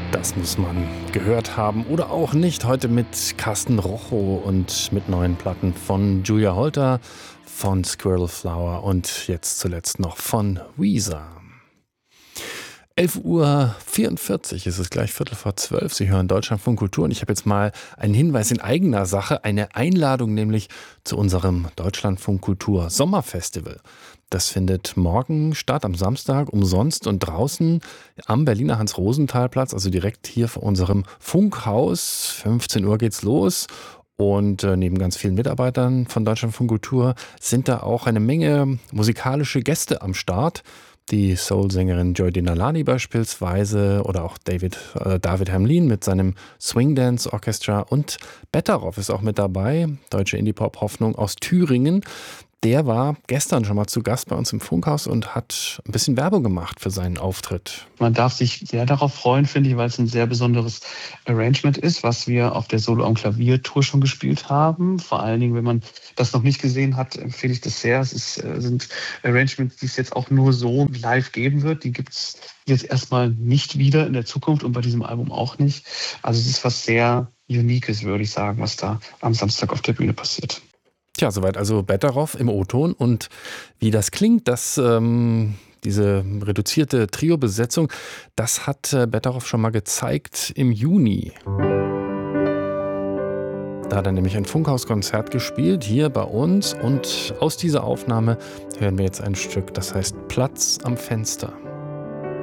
Das muss man gehört haben oder auch nicht. Heute mit Carsten Rochow und mit neuen Platten von Julia Holter, von Squirrel Flower und jetzt zuletzt noch von Weezer. 11:44 ist es, gleich 11:45. Sie hören Deutschlandfunk Kultur und ich habe jetzt mal einen Hinweis in eigener Sache, eine Einladung nämlich zu unserem Deutschlandfunk Kultur Sommerfestival. Das findet morgen statt, am Samstag, umsonst und draußen am Berliner Hans-Rosenthal-Platz, also direkt hier vor unserem Funkhaus. 15 Uhr geht's los. Und neben ganz vielen Mitarbeitern von Deutschlandfunk Kultur sind da auch eine Menge musikalische Gäste am Start. Die Soul-Sängerin Joy Denalani beispielsweise oder auch David Hermlin mit seinem Swing Dance Orchestra und Betteroff ist auch mit dabei, deutsche Indie-Pop-Hoffnung aus Thüringen. Der war gestern schon mal zu Gast bei uns im Funkhaus und hat ein bisschen Werbung gemacht für seinen Auftritt. Man darf sich sehr darauf freuen, finde ich, weil es ein sehr besonderes Arrangement ist, was wir auf der Solo am Klavier Tour schon gespielt haben. Vor allen Dingen, wenn man das noch nicht gesehen hat, empfehle ich das sehr. Sind Arrangements, die es jetzt auch nur so live geben wird. Die gibt es jetzt erstmal nicht wieder in der Zukunft und bei diesem Album auch nicht. Also es ist was sehr Uniques, würde ich sagen, was da am Samstag auf der Bühne passiert. Tja, soweit also Betteroff im O-Ton und wie das klingt, diese reduzierte Trio-Besetzung, das hat Betteroff schon mal gezeigt im Juni. Da hat er nämlich ein Funkhauskonzert gespielt, hier bei uns. Und aus dieser Aufnahme hören wir jetzt ein Stück, das heißt Platz am Fenster.